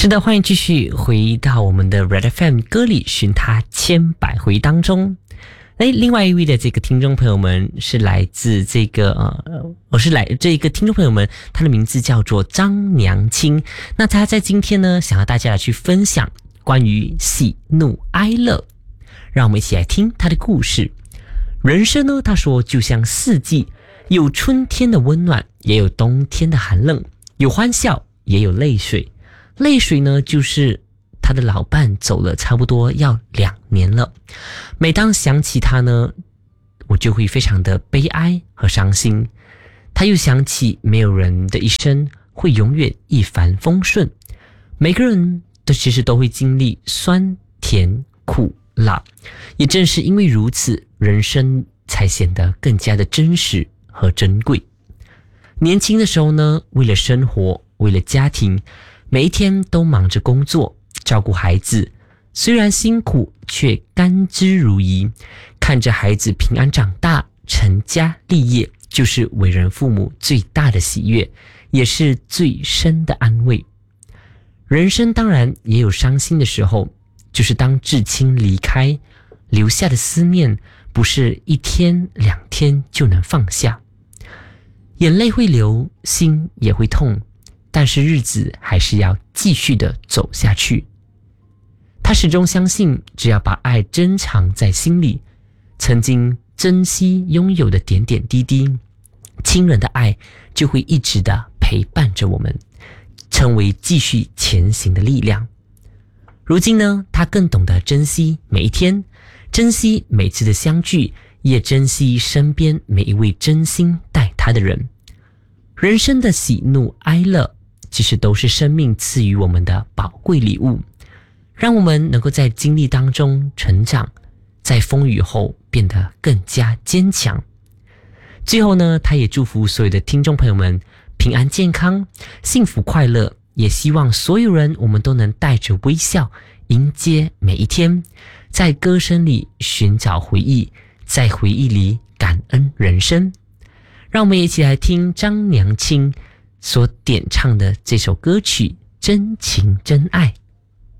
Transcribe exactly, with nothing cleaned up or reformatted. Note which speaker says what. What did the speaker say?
Speaker 1: 是的，欢迎继续回到我们的 Red F M 歌里寻他千百回当中。诶，另外一位的这个听众朋友们是来自这个呃，我是来这个听众朋友们，他的名字叫做张娘亲。那他在今天呢，想要大家来去分享关于喜怒哀乐，让我们一起来听他的故事。人生呢，他说就像四季，有春天的温暖，也有冬天的寒冷，有欢笑，也有泪水。泪水呢，就是他的老伴走了差不多要两年了。每当想起他呢，我就会非常的悲哀和伤心。他又想起没有人的一生会永远一帆风顺，每个人都其实都会经历酸甜苦辣，也正是因为如此，人生才显得更加的真实和珍贵。年轻的时候呢，为了生活，为了家庭，每一天都忙着工作，照顾孩子，虽然辛苦，却甘之如饴。看着孩子平安长大，成家立业，就是为人父母最大的喜悦，也是最深的安慰。人生当然也有伤心的时候，就是当至亲离开，留下的思念，不是一天两天就能放下。眼泪会流，心也会痛，但是日子还是要继续的走下去。他始终相信，只要把爱珍藏在心里，曾经珍惜拥有的点点滴滴，亲人的爱就会一直的陪伴着我们，成为继续前行的力量。如今呢，他更懂得珍惜每一天，珍惜每次的相聚，也珍惜身边每一位真心待他的人。人生的喜怒哀乐，其实都是生命赐予我们的宝贵礼物，让我们能够在经历当中成长，在风雨后变得更加坚强。最后呢，他也祝福所有的听众朋友们平安健康，幸福快乐，也希望所有人我们都能带着微笑迎接每一天，在歌声里寻找回忆，在回忆里感恩人生。让我们一起来听张娘亲所点唱的这首歌曲《真情真爱》。